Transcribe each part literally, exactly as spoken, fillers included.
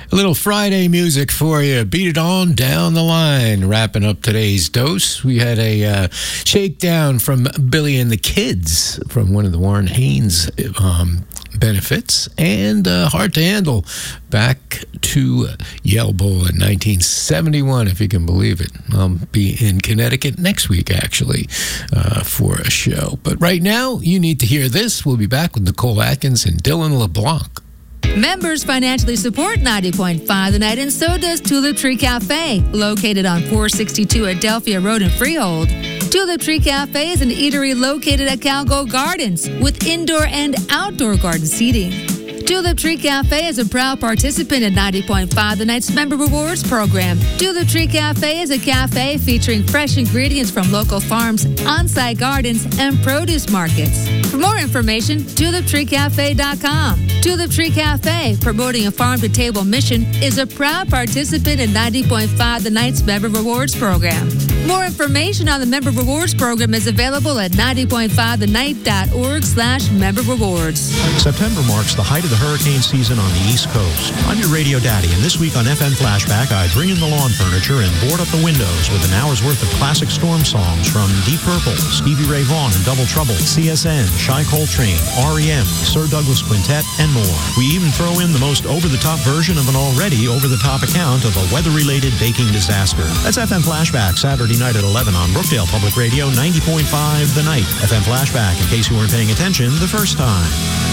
A little Friday music for you. Beat it on down the line. Wrapping up today's dose, we had a uh, shakedown from Billy and the Kids from one of the Warren Haynes um, benefits, and uh, Hard to Handle back to Yale Bowl in nineteen seventy-one, if you can believe it. I'll be in Connecticut next week, actually, uh, for a show. But right now, you need to hear this. We'll be back with Nicole Atkins and Dylan LeBlanc. Members financially support ninety point five The Night, and so does Tulip Tree Cafe, located on four sixty-two Adelphia Road in Freehold. Tulip Tree Cafe is an eatery located at Calgo Gardens with indoor and outdoor garden seating. Tulip Tree Cafe is a proud participant in ninety point five The Night's Member Rewards program. Tulip Tree Cafe is a cafe featuring fresh ingredients from local farms, on-site gardens, and produce markets. For more information, tulip tree cafe dot com. Tulip Tree Cafe, promoting a farm-to-table mission, is a proud participant in ninety point five The Night's Member Rewards program. More information on the Member Rewards program is available at ninety point five the night dot org slash member rewards. September marks the height of the hurricane season on the East Coast. I'm your radio daddy, and this week on F M Flashback, I bring in the lawn furniture and board up the windows with an hour's worth of classic storm songs from Deep Purple, Stevie Ray Vaughan and Double Trouble, C S N, Shai Coltrane, R E M, Sir Douglas Quintet, and more. We even throw in the most over-the-top version of an already over-the-top account of a weather-related baking disaster. That's F M Flashback, Saturday night at eleven on Brookdale Public Radio, ninety point five The Night. F M Flashback, in case you weren't paying attention the first time.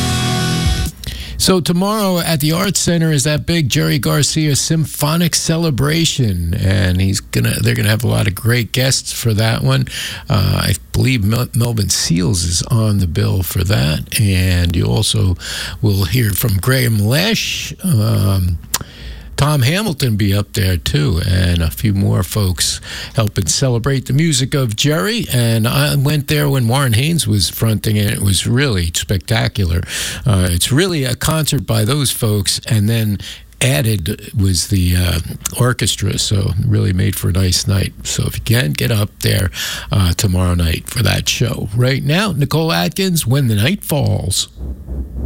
So tomorrow at the Arts Center is that big Jerry Garcia Symphonic Celebration, and he's gonna. They're gonna have a lot of great guests for that one. Uh, I believe Mel- Melvin Seals is on the bill for that, and you also will hear from Graham Lesh. Um, Tom Hamilton be up there too, and a few more folks helping celebrate the music of Jerry. And I went there when Warren Haynes was fronting it. It was really spectacular. Uh, it's really a concert by those folks, and then added was the uh, orchestra, so really made for a nice night. So if you can, get up there uh, tomorrow night for that show. Right now, Nicole Atkins, When the Night Falls.